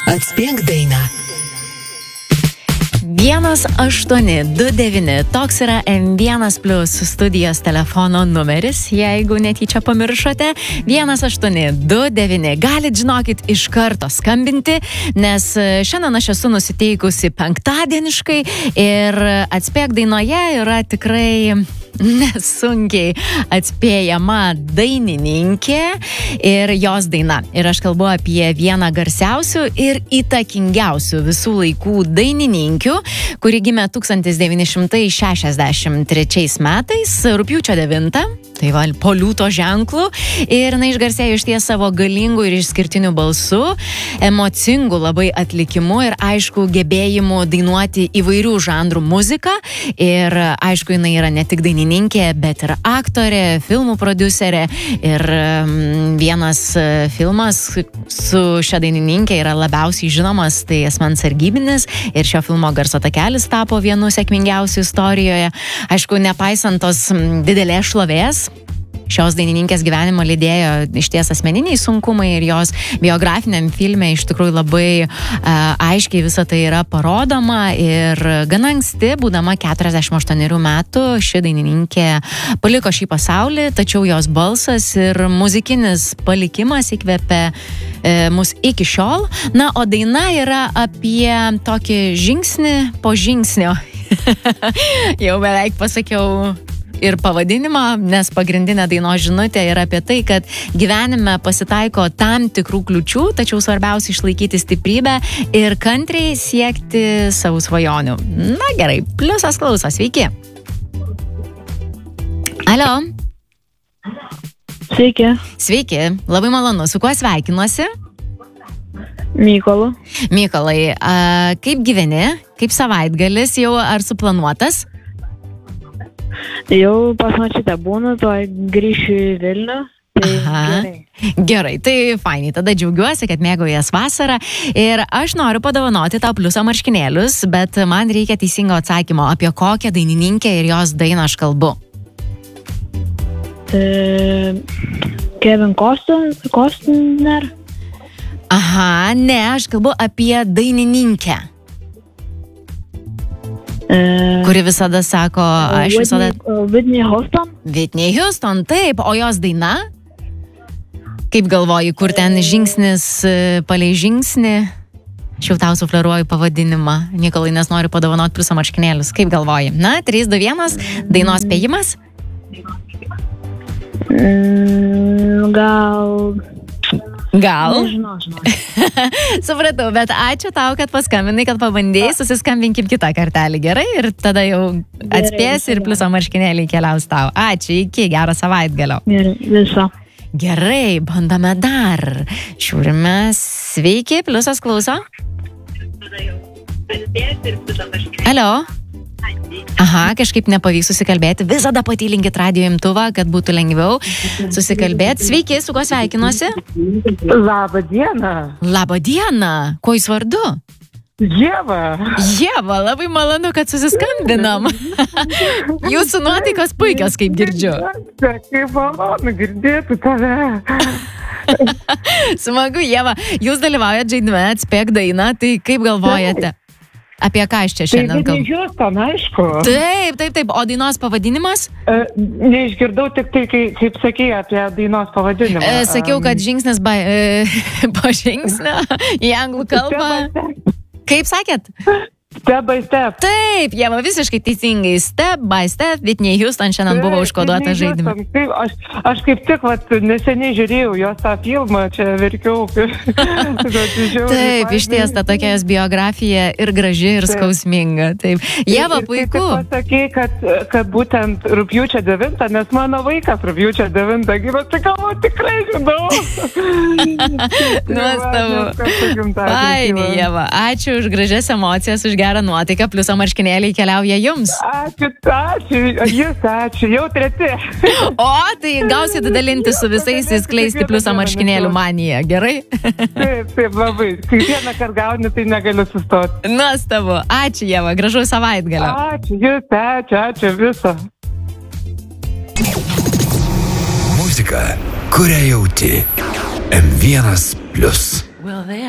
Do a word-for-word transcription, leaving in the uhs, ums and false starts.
Atspėk dainą. vienas aštuoni du devyni. Toks yra M vienas plus studijos telefono numeris, jeigu netyčia pamiršote. vienas aštuoni du devyni. Galit, žinokit, iš karto skambinti, nes šiandien aš esu nusiteikusi penktadieniškai ir Atspėk dainoje yra tikrai nesunkiai atspėjama dainininkė ir jos daina. Ir aš kalbu apie vieną garsiausių ir įtakingiausių visų laikų dainininkių, kuri gimė tūkstantis devyni šimtai šešiasdešimt trečiais metais, rugpjūčio devintą, tai va, po liūto ženklų, ir jinai išgarsėjo išties savo galingų ir išskirtinių balsų, emocingų labai atlikimu ir aišku gebėjimu dainuoti įvairių žanrų muziką. Ir aišku, jinai yra ne tik dainininkė, bet ir aktorė, filmų prodiuserė. Ir vienas filmas su šia dainininkė yra labiausiai žinomas, tai Asmens sargybinis, ir šio filmo garso takelis tapo vienu sėkmingiausių istorijoje. Aišku, nepaisant tos didelės šlovės, šios dainininkės gyvenimo lydėjo išties asmeniniai sunkumai ir jos biografiniam filme iš tikrųjų labai uh, aiškiai visą tai yra parodoma. Ir gana anksti, būdama keturiasdešimt aštuonerių metų, ši dainininkė paliko šį pasaulį, tačiau jos balsas ir muzikinis palikimas įkvėpė uh, mus iki šiol. Na, o daina yra apie tokį žingsnį po žingsnio. Jau beveik pasakiau ir pavadinimą, nes pagrindinė dainos žinutė yra apie tai, kad gyvenime pasitaiko tam tikrų kliučių, tačiau svarbiausia išlaikyti stiprybę ir kantriai siekti savo svajonių. Na gerai, pliusas klausos, sveiki. Alio. Sveiki. Sveiki, labai malonu. Su kuo sveikinuosi? Mykolu. Mykolai, a, kaip gyveni? Kaip savaitgalis jau ar suplanuotas? Jau pas močiutę būnu, tuoj grįšiu į Vilnių. Tai Aha. gerai. Gerai, tai fainai, tada džiaugiuosi, kad mėgaujies vasarą ir aš noriu padovanoti tau pliuso marškinėlius, bet man reikia teisingo atsakymo, apie kokią dainininkę ir jos dainą aš kalbu. E, Kevin Costner. Costner. Aha, ne, aš kalbu apie dainininkę, E, kuri visada sako, aš visada... Whitney, Whitney Houston. Whitney Houston, taip, o jos daina? Kaip galvoji, kur ten žingsnis palei žingsnį? Aš jau tau sufleruoju pavadinimą, Nikolai, nes noriu padovanoti pliuso marškinėlius. Kaip galvoji? Na, trys, du, vienas, dainos spėjimas? Mm, gal... Gal? Nežinau, žinau. Supratau, bet ačiū tau, kad paskambinai, kad pabandėjai, susiskambinkim kitą kartelį, gerai? Ir tada jau atspėsi ir pliuso marškinėliai keliaus tau. Ačiū, iki, gero savaitgalio. Gerai, viso. Gerai, bandome dar. Žiūrime, sveiki, pliusas klauso. Alio. Aha, kažkaip nepavyks susikalbėti. Visada patylinkit radijo imtuvą, kad būtų lengviau susikalbėti. Sveiki, su kuo sveikinuosi? Labą dieną. Labą dieną. Kuo jūs vardu? Ieva. Ieva, labai malonu, kad susiskambinom. Jūsų nuotaikos puikios, kaip girdžiu. Kaip malonu girdėti tave. Smagu, Ieva. Jūs dalyvaujat žaidime Atspėk dainą, tai kaip galvojate? Apie ką aš čia šiandien kalbu? Tai Houston, aišku. Taip, taip, taip. O dainos pavadinimas? E, neišgirdau tik tai, kai, kaip sakei apie dainos pavadinimą. E, sakiau, kad žingsnis ba, e, po žingsnio į anglų kalbą. Kaip sakėt? Step by step. Taip, Ieva, visiškai teisingai. Step by step, Whitney Houston šiandien buvo užkoduota žaidime. Taip, aš, aš kaip tik vat, neseniai žiūrėjau jos tą filmą, čia verkiau. Taip, iš ties ta tokia jos biografija ir graži, ir skausminga. Taip. Ieva, puiku. Ir pasakei, kad, kad būtent rugpjūčio devintą, nes mano vaikas rugpjūčio devintą gyvas, tai galvo tikrai žinau. Nuostabu. Fainai, Ieva. Ačiū už gražias emocijas, už gerą nuotaiką, pliuso marškinėliai keliauja jums. Ačiū, ačiū, jūs ačiū, jau treti. O, tai gausit dalinti su visais, įskleisti pliuso marškinėlių maniją, gerai? Taip, taip, labai. Kai vieną kartą gauni, tai negaliu sustoti. Nuostabu. Ačiū, Ieva, gražaus savaitgalio. Ačiū, jūs ačiū, ačiū viso. Muzika, kurią jauti. M vienas plus.